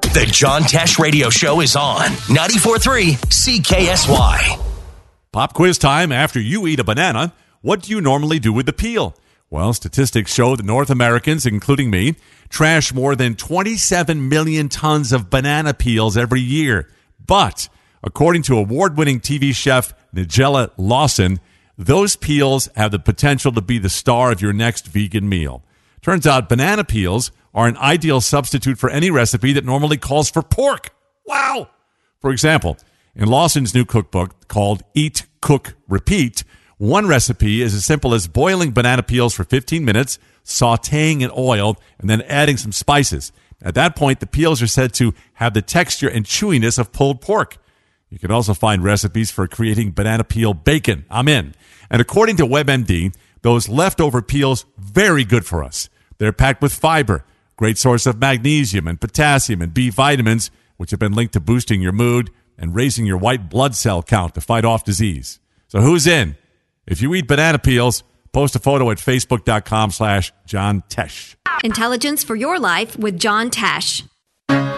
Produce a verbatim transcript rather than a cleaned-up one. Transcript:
The John Tesh Radio Show is on ninety-four point three C K S Y. Pop quiz time. After you eat a banana, what do you normally do with the peel? Well, statistics show that North Americans, including me, trash more than twenty-seven million tons of banana peels every year. But according to award-winning T V chef Nigella Lawson, those peels have the potential to be the star of your next vegan meal. Turns out banana peels are an ideal substitute for any recipe that normally calls for pork. Wow! For example, in Lawson's new cookbook called Eat, Cook, Repeat, one recipe is as simple as boiling banana peels for fifteen minutes, sautéing in oil, and then adding some spices. At that point, the peels are said to have the texture and chewiness of pulled pork. You can also find recipes for creating banana peel bacon. I'm in. And according to WebMD, those leftover peels, very good for us. They're packed with fiber, great source of magnesium and potassium and B vitamins, which have been linked to boosting your mood and raising your white blood cell count to fight off disease. So who's in? If you eat banana peels, post a photo at facebook.com slash John Tesh. Intelligence for your life with John Tesh.